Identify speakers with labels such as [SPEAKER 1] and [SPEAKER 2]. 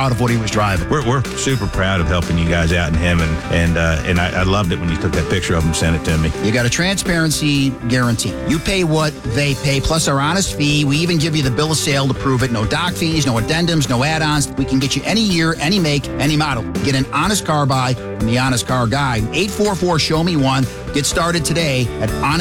[SPEAKER 1] proud of what he was driving.
[SPEAKER 2] We're super proud of helping you guys out and him, and I loved it when you took that picture of him and sent it to me.
[SPEAKER 1] You got a transparency guarantee. You pay what they pay, plus our honest fee. We even give you the bill of sale to prove it. No doc fees, no addendums, no add-ons. We can get you any year, any make, any model. Get an honest car buy from the Honest Car Guy. 844-SHOW-ME-1. Get started today at honest